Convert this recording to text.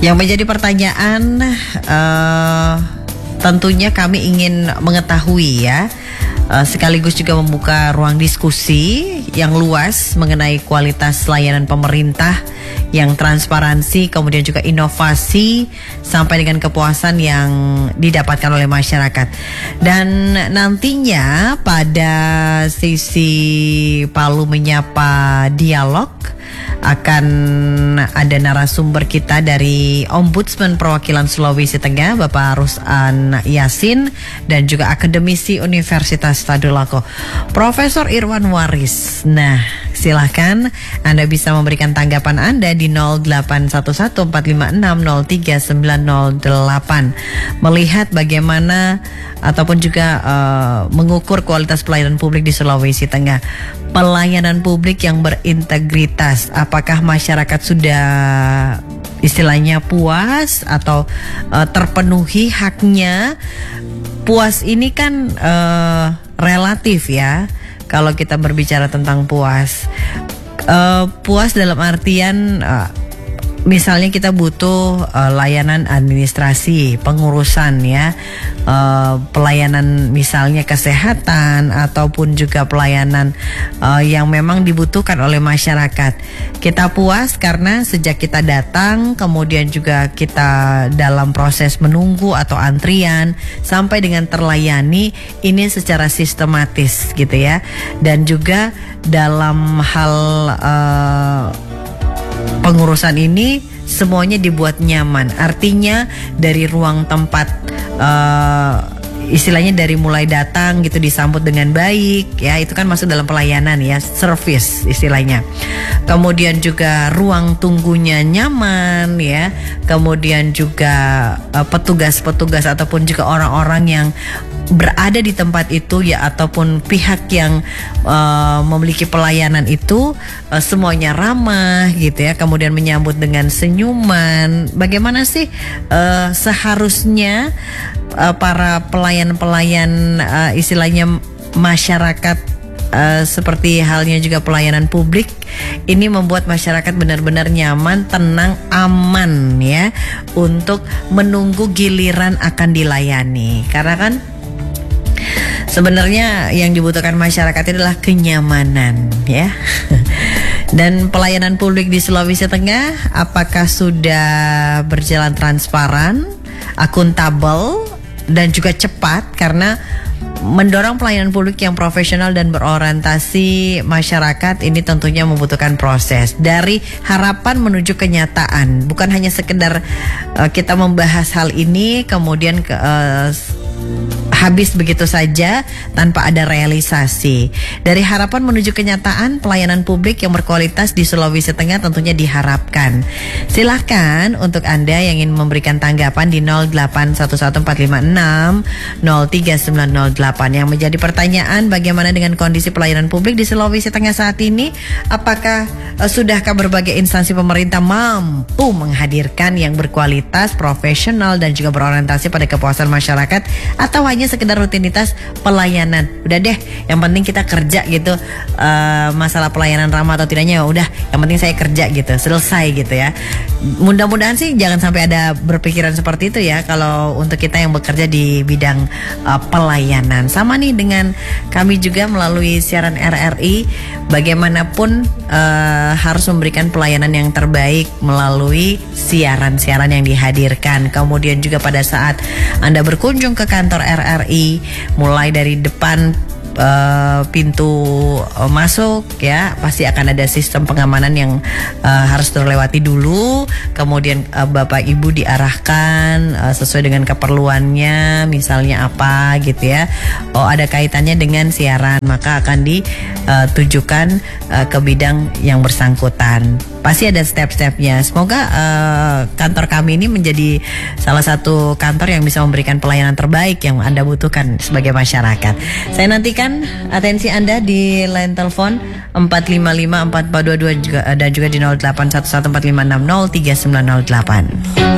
Yang menjadi pertanyaan, tentunya kami ingin mengetahui ya, sekaligus juga membuka ruang diskusi yang luas mengenai kualitas layanan pemerintah yang transparansi, kemudian juga inovasi sampai dengan kepuasan yang didapatkan oleh masyarakat. Dan nantinya pada sisi Palu Menyapa Dialog akan ada narasumber kita dari Ombudsman Perwakilan Sulawesi Tengah, Bapak Ruslan Yasin, dan juga akademisi Universitas Tadulako, Profesor Irwan Waris. Nah, silahkan Anda bisa memberikan tanggapan Anda di 081145603908 melihat bagaimana ataupun juga mengukur kualitas pelayanan publik di Sulawesi Tengah. Pelayanan publik yang berintegritas, apakah masyarakat sudah istilahnya puas atau terpenuhi haknya? Puas ini kan relatif ya. Kalau kita berbicara tentang puas, puas dalam artian misalnya kita butuh layanan administrasi, pengurusan ya, pelayanan misalnya kesehatan ataupun juga pelayanan yang memang dibutuhkan oleh masyarakat. Kita puas karena sejak kita datang, kemudian juga kita dalam proses menunggu atau antrian sampai dengan terlayani ini secara sistematis gitu ya. Dan juga dalam hal pengurusan ini semuanya dibuat nyaman. Artinya dari ruang tempat istilahnya dari mulai datang gitu disambut dengan baik ya, itu kan masuk dalam pelayanan ya, service istilahnya. Kemudian juga ruang tunggunya nyaman ya. Kemudian juga petugas-petugas ataupun juga orang-orang yang berada di tempat itu ya, ataupun pihak yang memiliki pelayanan itu semuanya ramah gitu ya, kemudian menyambut dengan senyuman. Bagaimana sih seharusnya para pelayan-pelayan istilahnya masyarakat seperti halnya juga pelayanan publik ini membuat masyarakat benar-benar nyaman, tenang, aman ya untuk menunggu giliran akan dilayani. Karena kan sebenarnya yang dibutuhkan masyarakat adalah kenyamanan ya. Dan pelayanan publik di Sulawesi Tengah apakah sudah berjalan transparan, akuntabel, dan juga cepat? Karena mendorong pelayanan publik yang profesional dan berorientasi masyarakat ini tentunya membutuhkan proses dari harapan menuju kenyataan. Bukan hanya sekedar kita membahas hal ini kemudian habis begitu saja tanpa ada realisasi. Dari harapan menuju kenyataan, pelayanan publik yang berkualitas di Sulawesi Tengah tentunya diharapkan. Silahkan untuk Anda yang ingin memberikan tanggapan di 081145603908. Yang menjadi pertanyaan, bagaimana dengan kondisi pelayanan publik di Sulawesi Tengah saat ini? Apakah sudahkah berbagai instansi pemerintah mampu menghadirkan yang berkualitas, profesional, dan juga berorientasi pada kepuasan masyarakat, atau hanya sekedar rutinitas pelayanan? Udah deh, yang penting kita kerja gitu. Masalah pelayanan ramah atau tidaknya udah, yang penting saya kerja gitu, selesai gitu ya. Mudah-mudahan sih jangan sampai ada berpikiran seperti itu ya, kalau untuk kita yang bekerja di bidang pelayanan. Sama nih dengan kami juga melalui siaran RRI, bagaimanapun harus memberikan pelayanan yang terbaik melalui siaran-siaran yang dihadirkan. Kemudian juga pada saat Anda berkunjung ke kantor RRI, mulai dari depan pintu masuk ya, pasti akan ada sistem pengamanan yang harus terlewati dulu. Kemudian Bapak Ibu diarahkan sesuai dengan keperluannya, misalnya apa gitu ya. Oh, ada kaitannya dengan siaran, maka akan ditujukan ke bidang yang bersangkutan. Pasti ada step-stepnya. Semoga kantor kami ini menjadi salah satu kantor yang bisa memberikan pelayanan terbaik yang Anda butuhkan sebagai masyarakat. Saya nantikan atensi Anda di line telepon 4554422 dan juga di 081145603908.